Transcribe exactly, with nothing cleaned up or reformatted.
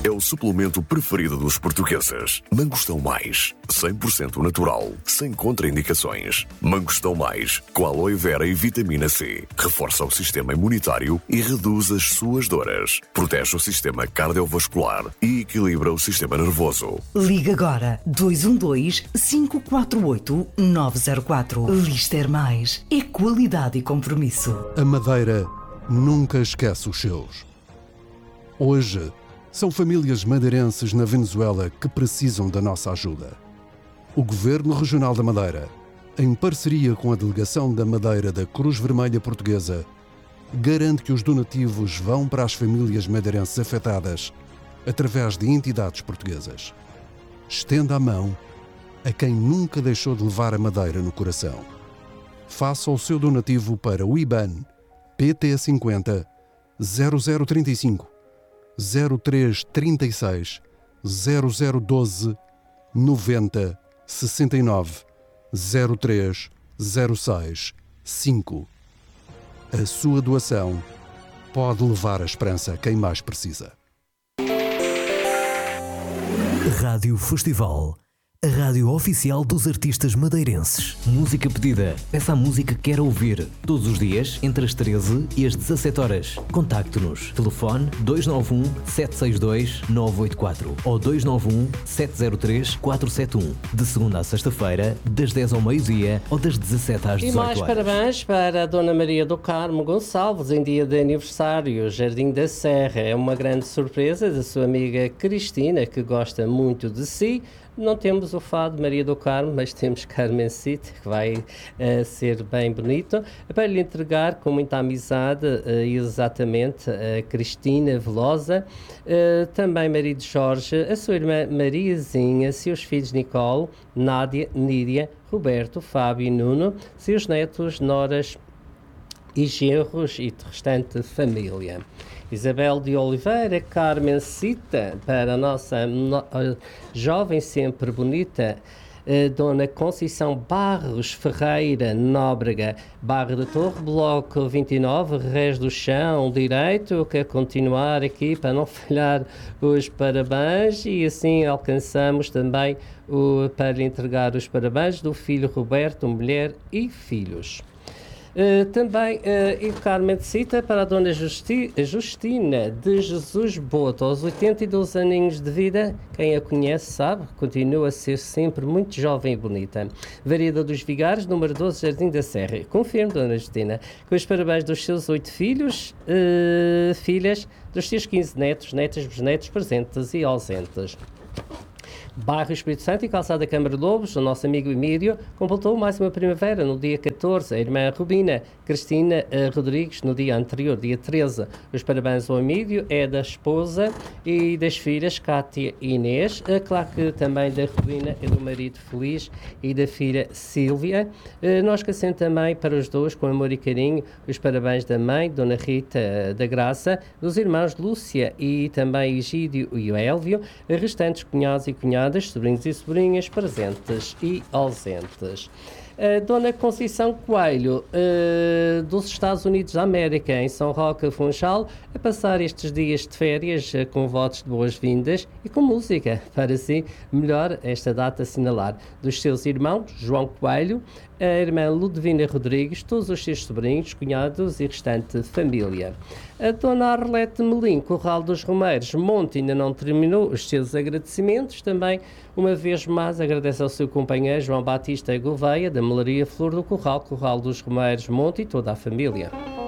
é o suplemento preferido dos portugueses. Mangostão Mais, cem por cento natural, sem contraindicações. Mangostão Mais, com aloe vera e vitamina C. Reforça o sistema imunitário e reduz as suas dores. Protege o sistema cardiovascular e equilibra o sistema nervoso. Liga agora dois um dois, cinco quatro oito, nove zero quatro. Lister Mais é qualidade e compromisso. A Madeira nunca esquece os seus. Hoje, são famílias madeirenses na Venezuela que precisam da nossa ajuda. O Governo Regional da Madeira, em parceria com a Delegação da Madeira da Cruz Vermelha Portuguesa, garante que os donativos vão para as famílias madeirenses afetadas através de entidades portuguesas. Estenda a mão a quem nunca deixou de levar a Madeira no coração. Faça o seu donativo para o I B A N P T cinquenta zero zero trinta e cinco zero três trinta e seis zero zero doze noventa sessenta e nove zero três zero seis cinco. A sua doação pode levar a esperança a quem mais precisa. Rádio Festival, a rádio oficial dos artistas madeirenses. Música pedida. Peça a música que quer ouvir. Todos os dias, entre as treze e as dezassete horas. Contacte-nos. Telefone dois nove um, sete seis dois, nove oito quatro ou dois nove um, sete zero três, quatro sete um. De segunda a sexta-feira, das dez ao meio-dia ou das dezassete às dezoito horas. E mais parabéns para a Dona Maria do Carmo Gonçalves em dia de aniversário. Jardim da Serra. É uma grande surpresa da sua amiga Cristina, que gosta muito de si. Não temos o fado Maria do Carmo, mas temos Carmen City, que vai uh, ser bem bonito, para lhe entregar com muita amizade uh, exatamente a Cristina Velosa, uh, também marido Jorge, a sua irmã Mariazinha, seus filhos Nicole, Nádia, Nídia, Roberto, Fábio e Nuno, seus netos, noras e genros e restante família. Isabel de Oliveira, Carmen Cita, para a nossa no, jovem sempre bonita, eh, Dona Conceição Barros Ferreira Nóbrega, Barra da Torre, Bloco vinte e nove, Rés do Chão, Direito. Eu quero continuar aqui para não falhar os parabéns e assim alcançamos também o, para entregar os parabéns do filho Roberto, mulher e filhos. Uh, também uh, e Carmen de Cita para a Dona Justi Justina de Jesus Boto, aos oitenta e dois aninhos de vida. Quem a conhece sabe, continua a ser sempre muito jovem e bonita. Vareda dos Vigares, número doze, Jardim da Serra. Confirmo, Dona Justina, com os parabéns dos seus oito filhos, uh, filhas, dos seus quinze netos, netas, bisnetos, presentes e ausentes. Bairro Espírito Santo e Calçada Câmara de Lobos, o nosso amigo Emílio, completou mais uma primavera no dia catorze. A irmã Rubina Cristina uh, Rodrigues no dia anterior, dia treze. Os parabéns ao Emílio é da esposa e das filhas Cátia e Inês. Uh, claro que também da Rubina é do marido Feliz e da filha Sílvia. Uh, nós caçamos também para os dois, com amor e carinho, os parabéns da mãe, Dona Rita uh, da Graça, dos irmãos Lúcia e também Egídio e o Élvio, restantes cunhados e cunhadas, sobrinhos e sobrinhas, presentes e ausentes. A Dona Conceição Coelho, uh, dos Estados Unidos da América, em São Roque, Funchal, a passar estes dias de férias uh, com votos de boas-vindas e com música, para assim melhor esta data assinalar. Dos seus irmãos, João Coelho, a irmã Ludovina Rodrigues, todos os seus sobrinhos, cunhados e restante família. A Dona Arlete Melim, Corral dos Romeiros, Monte, ainda não terminou os seus agradecimentos. Também, uma vez mais, agradece ao seu companheiro João Batista Gouveia, da Melaria Flor do Corral, Corral dos Romeiros, Monte e toda a família.